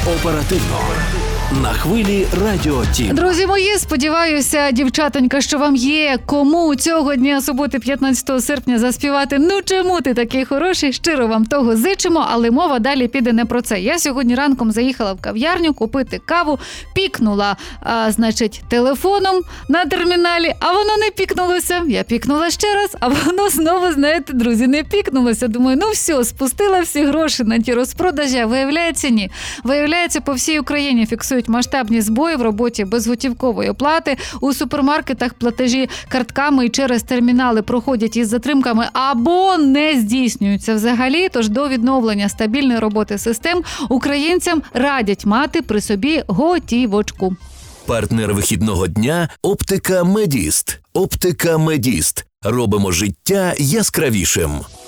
Оперативно. На хвилі Радіо Тім. Друзі мої, сподіваюся, дівчатонька, що вам є кому цього дня суботи 15 серпня заспівати «Ну чому ти такий хороший?» Щиро вам того зичимо, але мова далі піде не про це. Я сьогодні ранком заїхала в кав'ярню купити каву, пікнула, телефоном на терміналі, а воно не пікнулося. Я пікнула ще раз, а воно знову, знаєте, друзі, не пікнулося. Думаю, ну все, спустила всі гроші на ті розпродажі, а виявляється, ні. Виявляється, по всій Україні фіксують масштабні збої в роботі безготівкової оплати. У супермаркетах платежі картками і через термінали проходять із затримками або не здійснюються взагалі. Тож до відновлення стабільної роботи систем українцям радять мати при собі готівочку. Партнер вихідного дня – Оптика Медіст. Оптика Медіст. Робимо життя яскравішим.